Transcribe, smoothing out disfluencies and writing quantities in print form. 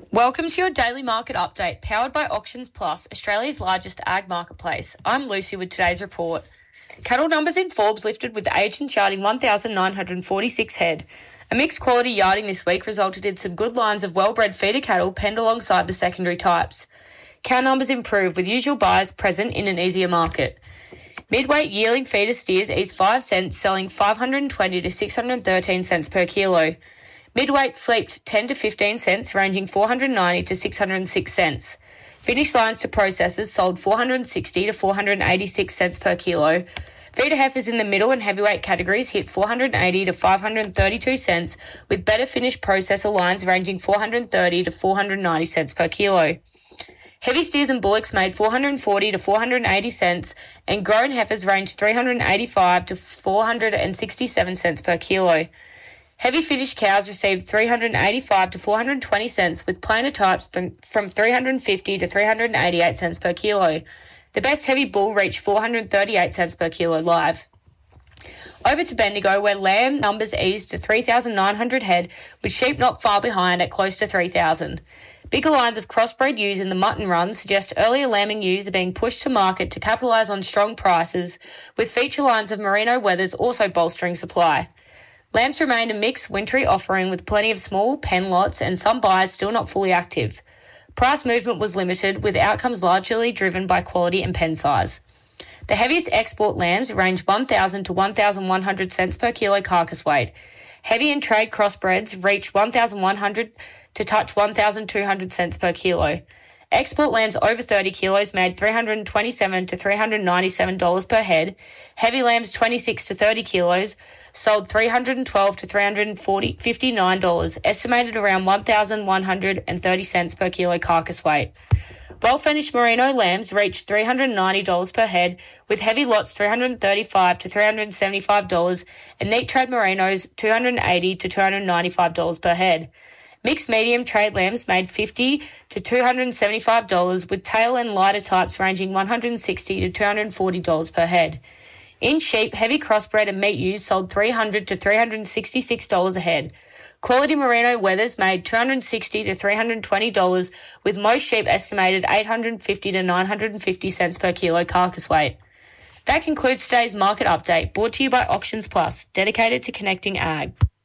Welcome to your daily market update, powered by Auctions Plus, Australia's largest ag marketplace. I'm Lucy with today's report. Cattle numbers in Forbes lifted with the agents yarding 1,946 head. A mixed quality yarding this week resulted in some good lines of well-bred feeder cattle penned alongside the secondary types. Cow numbers improved with usual buyers present in an easier market. Midweight yearling feeder steers eased 5 cents, selling 520 to 613 cents per kilo. Midweight sleeped 10 to 15 cents, ranging 490 to 606 cents. Finished lines to processors sold 460 to 486 cents per kilo. Feeder heifers in the middle and heavyweight categories hit 480 to 532 cents, with better finished processor lines ranging 430 to 490 cents per kilo. Heavy steers and bullocks made 440 to 480 cents, and grown heifers ranged 385 to 467 cents per kilo. Heavy finished cows received 385 to 420 cents, with plainer types from 350 to 388 cents per kilo. The best heavy bull reached 438 cents per kilo live. Over to Bendigo, where lamb numbers eased to 3,900 head, with sheep not far behind at close to 3,000. Bigger lines of crossbred ewes in the mutton run suggest earlier lambing ewes are being pushed to market to capitalise on strong prices, with feature lines of merino wethers also bolstering supply. Lambs remained a mixed wintry offering with plenty of small pen lots and some buyers still not fully active. Price movement was limited, with outcomes largely driven by quality and pen size. The heaviest export lambs range 1,000 to 1,100 cents per kilo carcass weight. Heavy and trade crossbreds reached 1,100 to touch 1,200 cents per kilo. Export lambs over 30 kilos made $327 to $397 per head. Heavy lambs 26 to 30 kilos sold $312 to $359, estimated around 1,130 cents per kilo carcass weight. Well-finished merino lambs reached $390 per head, with heavy lots $335 to $375, and neat trade merinos $280 to $295 per head. Mixed medium trade lambs made $50 to $275, with tail and lighter types ranging $160 to $240 per head. In sheep, heavy crossbred and meat ewes sold $300 to $366 a head. Quality merino wethers made $260 to $320, with most sheep estimated $850 to $950 cents per kilo carcass weight. That concludes today's market update, brought to you by Auctions Plus, dedicated to connecting ag.